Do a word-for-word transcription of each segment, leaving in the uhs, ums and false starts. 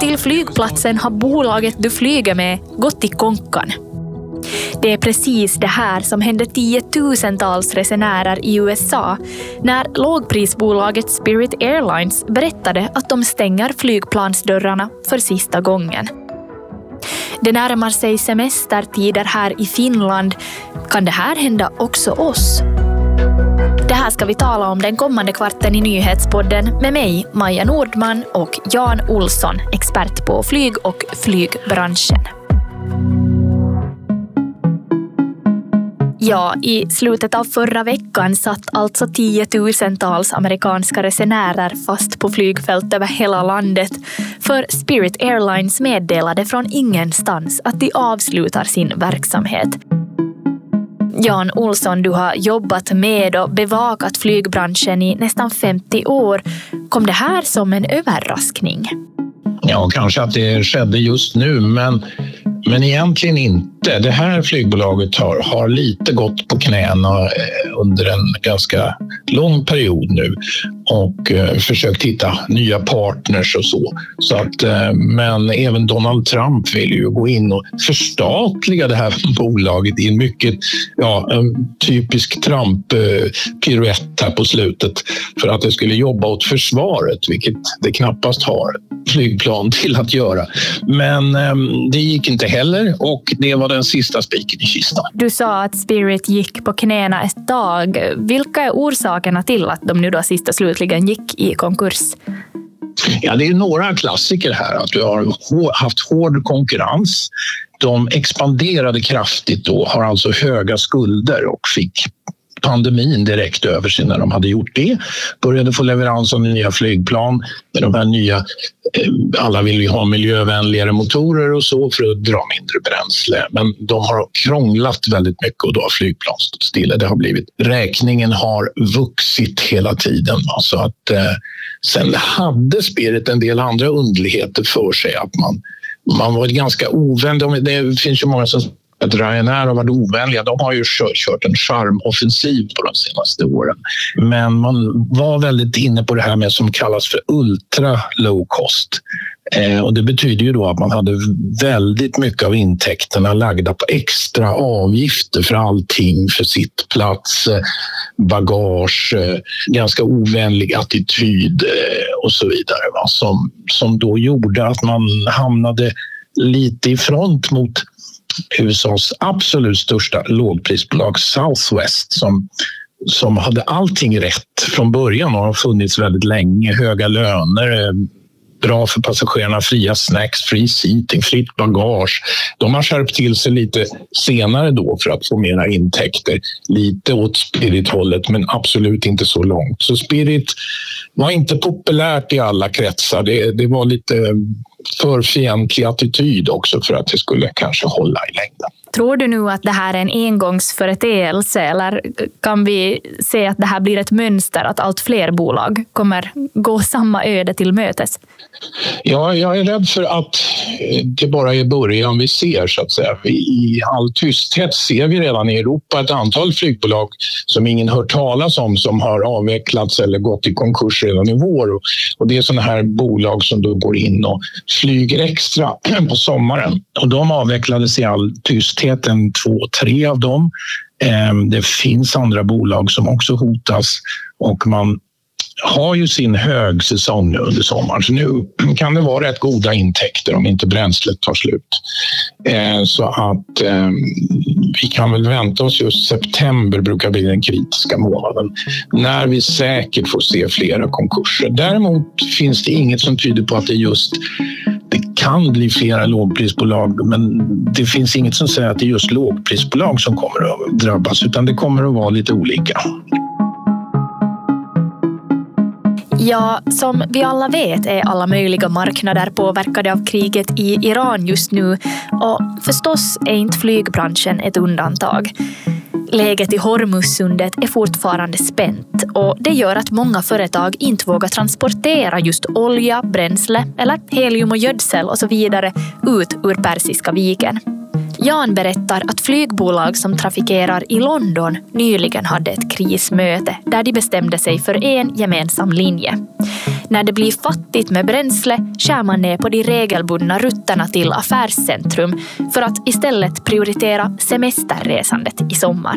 till flygplatsen har bolaget du flyger med gått i konkan. Det är precis det här som hände tiotusentals resenärer i U S A när lågprisbolaget Spirit Airlines berättade att de stänger flygplansdörrarna för sista gången. Det närmar sig semestertider här i Finland. Kan det här hända också oss? Det här ska vi tala om den kommande kvarten i Nyhetspodden med mig, Maja Nordman, och Jan Olsson, expert på flyg och flygbranschen. Ja, i slutet av förra veckan satt alltså tiotusentals amerikanska resenärer fast på flygfält över hela landet, för Spirit Airlines meddelade från ingenstans att de avslutar sin verksamhet. Jan Olsson, du har jobbat med och bevakat flygbranschen i nästan femtio år. Kom det här som en överraskning? Ja, kanske att det skedde just nu, men, men egentligen inte. Det här flygbolaget har, har lite gått på knäna under en ganska lång period nu och eh, försökt hitta nya partners och så. så att, eh, men även Donald Trump vill ju gå in och förstatliga det här bolaget i en mycket ja, en typisk Trump-piruett här på slutet för att det skulle jobba åt försvaret, vilket det knappast har flygplan till att göra. Men eh, det gick inte heller och det var den sista spiken i kistan. Du sa att Spirit gick på knäna ett tag. Vilka är orsakerna till att de nu då sista slutligen gick i konkurs? Ja, det är några klassiker här. Att du har haft hård konkurrens. De expanderade kraftigt då, har alltså höga skulder och fick pandemin direkt över sig när de hade gjort det. Började få leverans av nya flygplan med de här nya, alla vill ju ha miljövänligare motorer och så för att dra mindre bränsle. Men de har krånglat väldigt mycket och då har flygplan stått stilla. Det har blivit, räkningen har vuxit hela tiden. Så att, eh, sen hade Spirit en del andra underligheter för sig. Att man, man var ganska ovänlig. Det finns ju många som att Ryanair har varit ovänliga. De har ju kört, kört en charmoffensiv på de senaste åren. Men man var väldigt inne på det här med som kallas för ultra low cost. Eh, och det betyder ju då att man hade väldigt mycket av intäkterna lagda på extra avgifter för allting, för sittplats, bagage, eh, ganska ovänlig attityd eh, och så vidare. Va? Som, som då gjorde att man hamnade lite i front mot U S A:s absolut största lågprisbolag Southwest som, som hade allting rätt från början och har funnits väldigt länge. Höga löner, bra för passagerarna, fria snacks, free seating, fritt bagage. De har skärpt till sig lite senare då för att få mera intäkter. Lite åt Spirit-hållet men absolut inte så långt. Så Spirit var inte populärt i alla kretsar. Det, det var lite för fientlig attityd också för att det skulle kanske hålla i längden. Tror du nu att det här är en engångsföreteelse eller kan vi se att det här blir ett mönster att allt fler bolag kommer gå samma öde till mötes? Ja, jag är rädd för att det bara är början vi ser så att säga. I all tysthet ser vi redan i Europa ett antal flygbolag som ingen hört talas om som har avvecklats eller gått i konkurs redan i vår. Och det är sådana här bolag som då går in och flyger extra på sommaren. Och de avvecklades i all tysthet, en två, tre av dem. Det finns andra bolag som också hotas och man har ju sin högsäsong nu under sommaren. Så nu kan det vara rätt goda intäkter om inte bränslet tar slut. Så att vi kan väl vänta oss just september brukar bli den kritiska månaden när vi säkert får se flera konkurser. Däremot finns det inget som tyder på att det just det kan bli flera lågprisbolag men det finns inget som säger att det är just lågprisbolag som kommer att drabbas utan det kommer att vara lite olika. Ja, som vi alla vet är alla möjliga marknader påverkade av kriget i Iran just nu och förstås är inte flygbranschen ett undantag. Läget i Hormuzsundet är fortfarande spänt och det gör att många företag inte vågar transportera just olja, bränsle eller helium och gödsel och så vidare ut ur Persiska viken. Jan berättar att flygbolag som trafikerar i London nyligen hade ett krismöte där de bestämde sig för en gemensam linje. När det blir fattigt med bränsle skär man ner på de regelbundna rutterna till affärscentrum för att istället prioritera semesterresandet i sommar.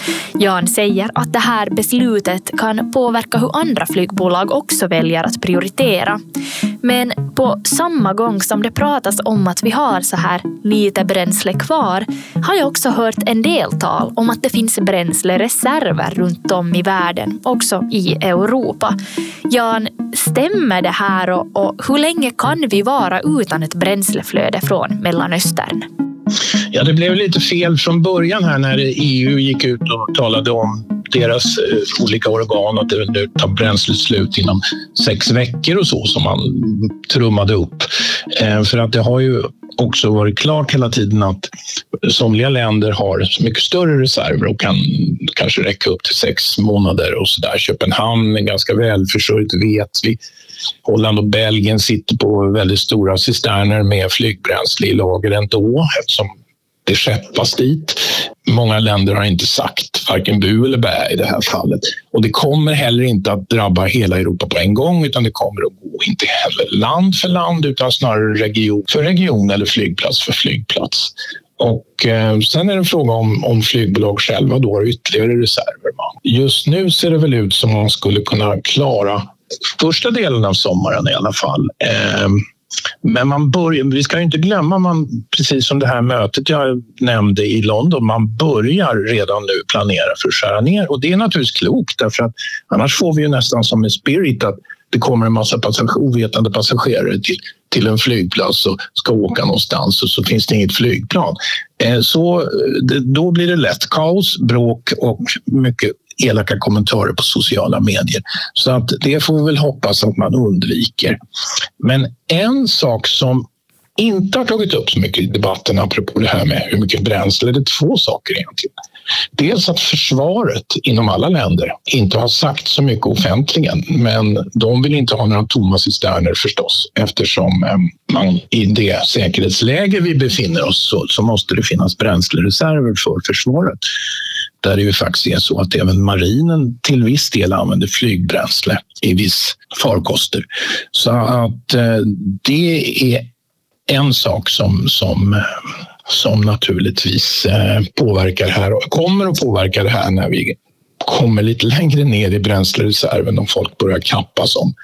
Jan säger att det här beslutet kan påverka hur andra flygbolag också väljer att prioritera. Men på samma gång som det pratas om att vi har så här lite bränsle kvar har jag också hört en del tal om att det finns bränslereserver runt om i världen, också i Europa. Jan, stämmer det här och, och hur länge kan vi vara utan ett bränsleflöde från Mellanöstern? Ja, det blev lite fel från början här när E U gick ut och talade om deras eh, olika organ att det nu tar bränslet slut inom sex veckor och så som man trummade upp. Eh, för att det har ju också varit klart hela tiden att somliga länder har mycket större reserver och kan kanske räcka upp till sex månader och så där. Köpenhamn är ganska välförsörjt, vet vi. Holland och Belgien sitter på väldigt stora cisterner med flygbränsle i lager ändå eftersom det skeppas dit. Många länder har inte sagt varken bu eller bä i det här fallet. Och det kommer heller inte att drabba hela Europa på en gång utan det kommer att gå inte heller land för land utan snarare region för region eller flygplats för flygplats. Och eh, sen är det en fråga om, om flygbolag själva då har ytterligare reserver. Just nu ser det väl ut som man skulle kunna klara första delen av sommaren i alla fall. Eh, men man börjar, vi ska ju inte glömma, man, precis som det här mötet jag nämnde i London, man börjar redan nu planera för att skära ner. Och det är naturligtvis klokt därför att annars får vi ju nästan som en Spirit att det kommer en massa passage- ovetande passagerare till, till en flygplats och ska åka någonstans och så finns det inget flygplan. Eh, så det, då blir det lätt kaos, bråk och mycket elaka kommentarer på sociala medier. Så att det får vi väl hoppas att man undviker. Men en sak som inte har tagit upp så mycket i debatten apropå det här med hur mycket bränsle, det är två saker egentligen. Dels att försvaret inom alla länder inte har sagt så mycket offentligen, men de vill inte ha några tomma cisterner förstås eftersom man i det säkerhetsläge vi befinner oss så, så måste det finnas bränslereserver för försvaret. Där det ju faktiskt är så att även marinen till viss del använder flygbränsle i viss farkoster. Så att eh, det är en sak som, som, som naturligtvis eh, påverkar här och kommer att påverka det här när vi kommer lite längre ner i bränslereserven om folk börjar kappas om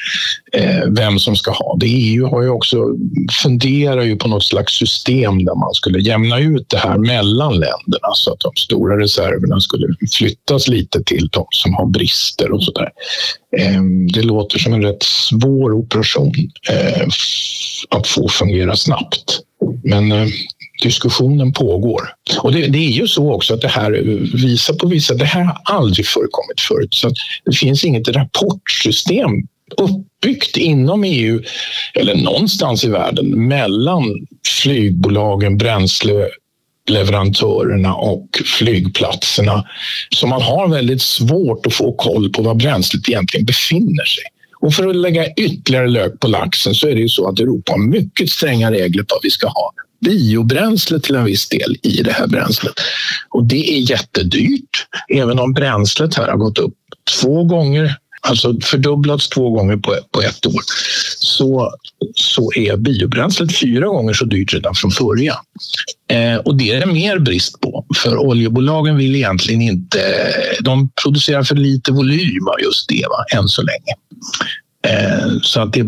eh, vem som ska ha det. E U har ju också funderar ju på något slags system där man skulle jämna ut det här mellan länderna så att de stora reserverna skulle flyttas lite till de som har brister och sådär. Eh, det låter som en rätt svår operation eh, att få fungera snabbt. Men eh, diskussionen pågår. Och det, det är ju så också att det här visar på vissa, det här har aldrig förekommit förut. Så att det finns inget rapportsystem uppbyggt inom E U eller någonstans i världen mellan flygbolagen, bränsleleverantörerna och flygplatserna. Så man har väldigt svårt att få koll på var bränslet egentligen befinner sig. Och för att lägga ytterligare lök på laxen så är det ju så att Europa har mycket stränga regler på vad vi ska ha biobränsle till en viss del i det här bränslet. Och det är jättedyrt. Även om bränslet här har gått upp två gånger, alltså fördubblats två gånger på, på ett år, så, så är biobränslet fyra gånger så dyrt redan från början. Eh, och det är det mer brist på. För oljebolagen vill egentligen inte, de producerar för lite volym av just det va, än så länge. Eh, så att det